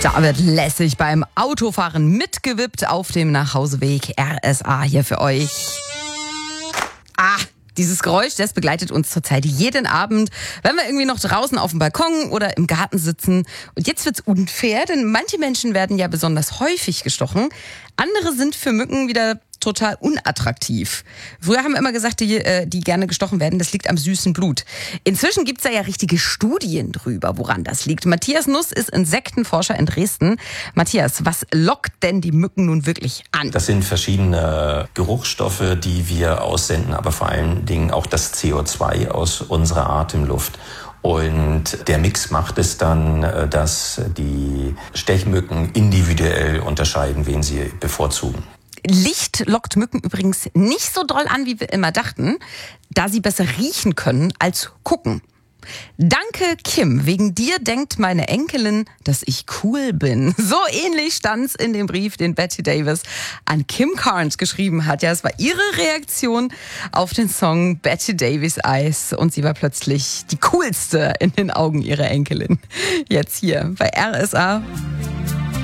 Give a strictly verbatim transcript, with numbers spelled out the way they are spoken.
Da wird lässig beim Autofahren mitgewippt auf dem Nachhauseweg. R S A hier für euch. Ah, dieses Geräusch, das begleitet uns zurzeit jeden Abend, wenn wir irgendwie noch draußen auf dem Balkon oder im Garten sitzen. Und jetzt wird's unfair, denn manche Menschen werden ja besonders häufig gestochen. Andere sind für Mücken wieder total unattraktiv. Früher haben wir immer gesagt, die, die gerne gestochen werden, das liegt am süßen Blut. Inzwischen gibt's da ja richtige Studien drüber, woran das liegt. Matthias Nuss ist Insektenforscher in Dresden. Matthias, was lockt denn die Mücken nun wirklich an? Das sind verschiedene Geruchsstoffe, die wir aussenden, aber vor allen Dingen auch das C O zwei aus unserer Atemluft. Und der Mix macht es dann, dass die Stechmücken individuell unterscheiden, wen sie bevorzugen. Licht lockt Mücken übrigens nicht so doll an, wie wir immer dachten, da sie besser riechen können als gucken. Danke, Kim. Wegen dir denkt meine Enkelin, dass ich cool bin. So ähnlich stand's in dem Brief, den Bette Davis an Kim Carnes geschrieben hat. Ja, es war ihre Reaktion auf den Song Bette Davis Eyes. Und sie war plötzlich die coolste in den Augen ihrer Enkelin. Jetzt hier bei R S A.